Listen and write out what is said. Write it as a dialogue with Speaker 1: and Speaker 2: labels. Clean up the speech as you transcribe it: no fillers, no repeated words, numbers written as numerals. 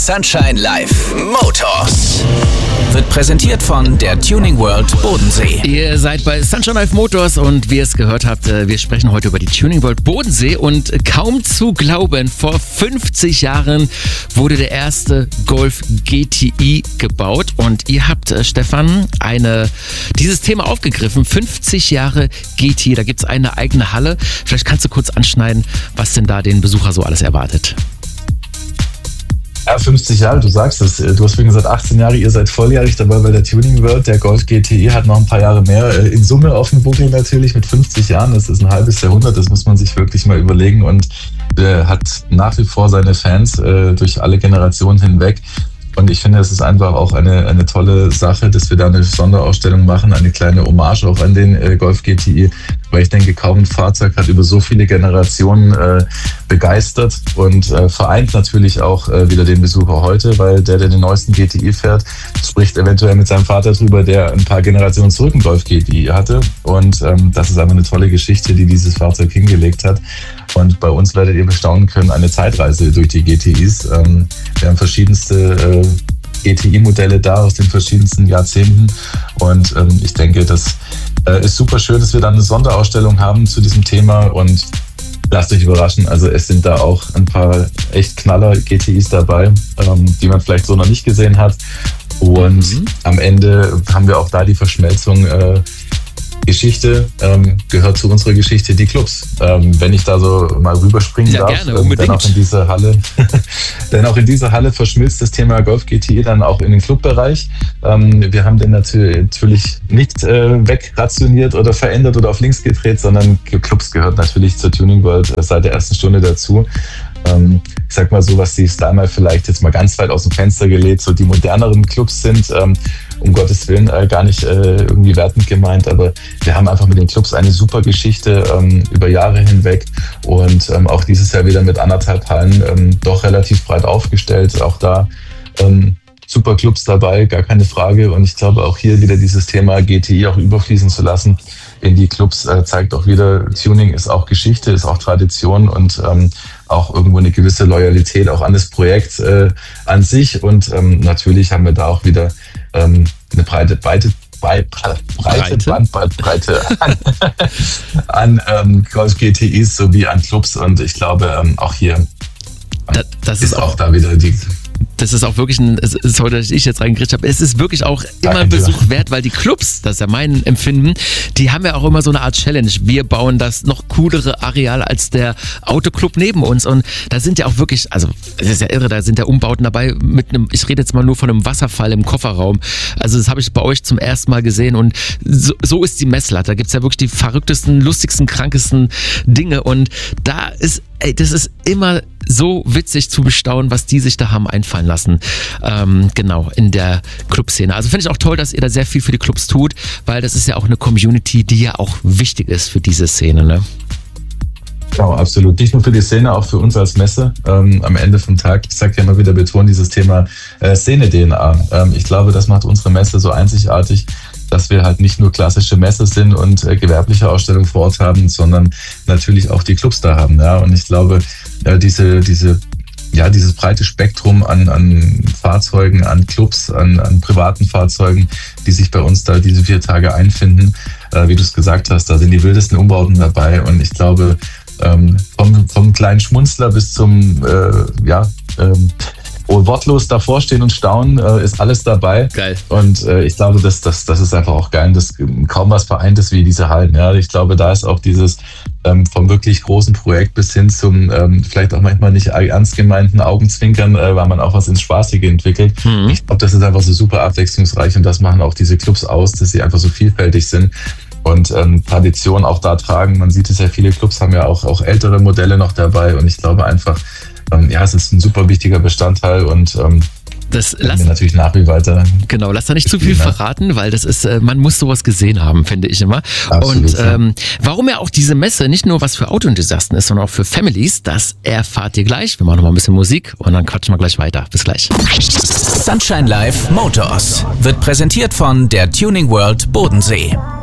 Speaker 1: Sunshine Live Motors wird präsentiert von der Tuning World Bodensee.
Speaker 2: Ihr seid bei Sunshine Live Motors und wie ihr es gehört habt, wir sprechen heute über die Tuning World Bodensee und kaum zu glauben, vor 50 Jahren wurde der erste Golf GTI gebaut und ihr habt, Stefan, dieses Thema aufgegriffen, 50 Jahre GTI, da gibt es eine eigene Halle. Vielleicht kannst du kurz anschneiden, was denn da den Besucher so alles erwartet.
Speaker 3: Ja, 50 Jahre, du sagst es. Du hast vorhin gesagt, 18 Jahre, ihr seid volljährig dabei bei der Tuning World. Der Golf GTI hat noch ein paar Jahre mehr in Summe auf dem Buckel natürlich mit 50 Jahren. Das ist ein halbes Jahrhundert, das muss man sich wirklich mal überlegen und hat nach wie vor seine Fans durch alle Generationen hinweg. Und ich finde, es ist einfach auch eine tolle Sache, dass wir da eine Sonderausstellung machen, eine kleine Hommage auch an den Golf GTI, weil ich denke, kaum ein Fahrzeug hat über so viele Generationen begeistert und vereint natürlich auch wieder den Besucher heute, weil der den neuesten GTI fährt, spricht eventuell mit seinem Vater drüber, der ein paar Generationen zurück einen Golf GTI hatte. Und das ist einfach eine tolle Geschichte, die dieses Fahrzeug hingelegt hat. Und bei uns werdet ihr bestaunen können, eine Zeitreise durch die GTIs. Wir haben verschiedenste GTI-Modelle da aus den verschiedensten Jahrzehnten. Und ich denke, das ist super schön, dass wir dann eine Sonderausstellung haben zu diesem Thema. Und lasst euch überraschen, also es sind da auch ein paar echt Knaller GTIs dabei, die man vielleicht so noch nicht gesehen hat. Und am Ende haben wir auch da die Verschmelzung Geschichte gehört zu unserer Geschichte die Clubs. Wenn ich da so mal rüberspringen darf,
Speaker 2: gerne, unbedingt.
Speaker 3: Denn auch in dieser Halle verschmilzt das Thema Golf GTI dann auch in den Clubbereich. Wir haben den natürlich nicht wegrationiert oder verändert oder auf links gedreht, sondern Clubs gehört natürlich zur Tuning World seit der ersten Stunde dazu. Ich sag mal so, was die Style vielleicht jetzt mal ganz weit aus dem Fenster gelegt, so die moderneren Clubs sind, um Gottes Willen gar nicht irgendwie wertend gemeint, aber wir haben einfach mit den Clubs eine super Geschichte über Jahre hinweg und auch dieses Jahr wieder mit 1,5 Hallen doch relativ breit aufgestellt, auch da super Clubs dabei, gar keine Frage und ich glaube auch hier wieder dieses Thema GTI auch überfließen zu lassen in die Clubs zeigt auch wieder, Tuning ist auch Geschichte, ist auch Tradition und auch irgendwo eine gewisse Loyalität auch an das Projekt an sich und natürlich haben wir da auch wieder eine breite Bandbreite an Golf GTIs sowie an Clubs und ich glaube auch hier
Speaker 2: das ist
Speaker 3: auch da wieder die...
Speaker 2: Das ist auch wirklich sorry, dass ich jetzt reingekriegt habe, es ist wirklich auch immer ein Besuch wert, weil die Clubs, das ist ja mein Empfinden, die haben ja auch immer so eine Art Challenge. Wir bauen das noch coolere Areal als der Autoclub neben uns und da sind ja auch wirklich, also es ist ja irre, da sind ja Umbauten dabei mit ich rede jetzt mal nur von einem Wasserfall im Kofferraum. Also das habe ich bei euch zum ersten Mal gesehen und so ist die Messlatte. Da gibt es ja wirklich die verrücktesten, lustigsten, krankesten Dinge und das ist immer so witzig zu bestaunen, was die sich da haben einfallen lassen. Genau, in der Clubszene. Also finde ich auch toll, dass ihr da sehr viel für die Clubs tut, weil das ist ja auch eine Community, die ja auch wichtig ist für diese Szene, ne?
Speaker 3: Genau, absolut. Nicht nur für die Szene, auch für uns als Messe. Am Ende vom Tag, ich sage ja immer wieder, betonen dieses Thema Szene-DNA. Ich glaube, das macht unsere Messe so einzigartig, dass wir halt nicht nur klassische Messe sind und gewerbliche Ausstellungen vor Ort haben, sondern natürlich auch die Clubs da haben. Ja? Und ich glaube, dieses breite Spektrum an Fahrzeugen, an Clubs, an privaten Fahrzeugen, die sich bei uns da diese 4 Tage einfinden, wie du es gesagt hast, da sind die wildesten Umbauten dabei. Und ich glaube, vom kleinen Schmunzler bis zum wortlos davor stehen und staunen, ist alles dabei.
Speaker 2: Geil.
Speaker 3: Und ich glaube, das ist einfach auch geil, dass kaum was vereint ist wie diese Hallen. Ja, ich glaube, da ist auch dieses vom wirklich großen Projekt bis hin zum vielleicht auch manchmal nicht ernst gemeinten Augenzwinkern, weil man auch was ins Spaßige entwickelt. Ich glaube, das ist einfach so super abwechslungsreich und das machen auch diese Clubs aus, dass sie einfach so vielfältig sind und Tradition auch da tragen. Man sieht es ja, viele Clubs haben ja auch ältere Modelle noch dabei und ich glaube einfach, es ist ein super wichtiger Bestandteil und wir natürlich nach wie weiter.
Speaker 2: Genau, lass da nicht zu viel verraten, weil das ist, man muss sowas gesehen haben, finde ich immer. Absolut, und warum ja auch diese Messe nicht nur was für Autoenthusiasten ist, sondern auch für Families, das erfahrt ihr gleich. Wir machen noch mal ein bisschen Musik und dann quatschen wir gleich weiter. Bis gleich.
Speaker 1: Sunshine Live Motors wird präsentiert von der Tuning World Bodensee.